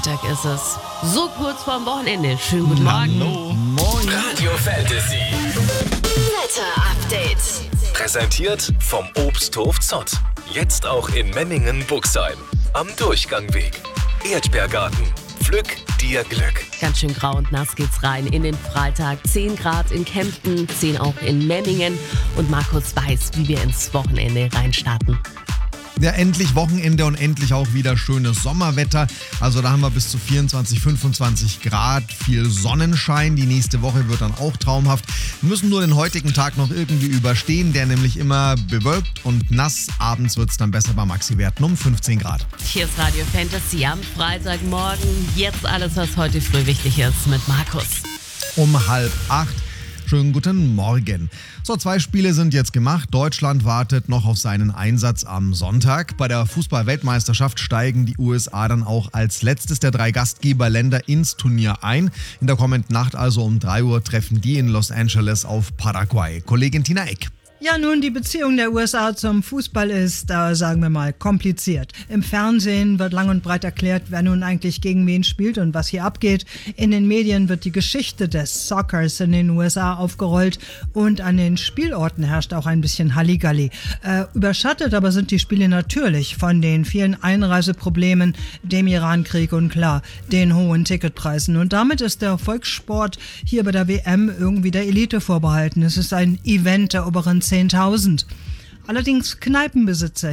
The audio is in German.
Freitag ist es. So kurz vorm Wochenende. Schönen guten Morgen. Hallo. Moin. Radio Fantasy. Wetter Update. Präsentiert vom Obsthof Zott. Jetzt auch in Memmingen-Buxheim. Am Durchgangweg. Erdbeergarten. Pflück dir Glück. Ganz schön grau und nass geht's rein in den Freitag. 10 Grad in Kempten, 10 auch in Memmingen. Und Markus weiß, wie wir ins Wochenende reinstarten. Ja, endlich Wochenende und endlich auch wieder schönes Sommerwetter. Also da haben wir bis zu 24, 25 Grad, viel Sonnenschein. Die nächste Woche wird dann auch traumhaft. Wir müssen nur den heutigen Tag noch irgendwie überstehen, der nämlich immer bewölkt und nass. Abends wird es dann besser bei Maxi-Werten um 15 Grad. Hier ist Radio Fantasy am Freitagmorgen. Jetzt alles, was heute früh wichtig ist mit Markus. Um 7:30. Schönen guten Morgen. So, 2 Spiele sind jetzt gemacht. Deutschland wartet noch auf seinen Einsatz am Sonntag. Bei der Fußball-Weltmeisterschaft steigen die USA dann auch als letztes der 3 Gastgeberländer ins Turnier ein. In der kommenden Nacht, also um 3 Uhr, treffen die in Los Angeles auf Paraguay. Kollegin Tina Eck. Ja, nun, die Beziehung der USA zum Fußball ist, sagen wir mal, kompliziert. Im Fernsehen wird lang und breit erklärt, wer nun eigentlich gegen wen spielt und was hier abgeht. In den Medien wird die Geschichte des Soccers in den USA aufgerollt und an den Spielorten herrscht auch ein bisschen Halligalli. Überschattet aber sind die Spiele natürlich von den vielen Einreiseproblemen, dem Irankrieg und klar, den hohen Ticketpreisen. Und damit ist der Volkssport hier bei der WM irgendwie der Elite vorbehalten. Es ist ein Event der oberen 10.000. Allerdings Kneipenbesitzer